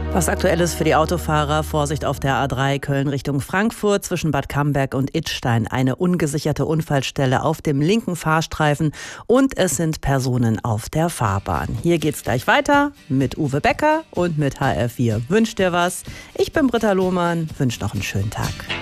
Was Aktuelles für die Autofahrer. Vorsicht auf der A3 Köln Richtung Frankfurt zwischen Bad Camberg und Idstein. Eine ungesicherte Unfallstelle auf dem linken Fahrstreifen und es sind Personen auf der Fahrbahn. Hier geht's gleich weiter mit Uwe Becker und mit HR4. Wünsch dir was. Ich bin Britta Lohmann. Wünsch noch einen schönen Tag.